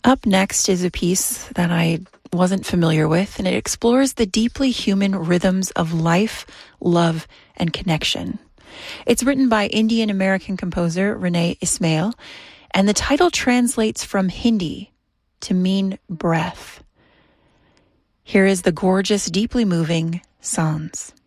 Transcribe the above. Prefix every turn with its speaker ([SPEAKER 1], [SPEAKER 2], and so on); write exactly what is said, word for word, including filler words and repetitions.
[SPEAKER 1] Up next is a piece that I wasn't familiar with, and it explores the deeply human rhythms of life, love, and connection. It's written by Indian-American composer Renee Ismail, and the title translates from Hindi to mean breath. Here is the gorgeous, deeply moving Sanz.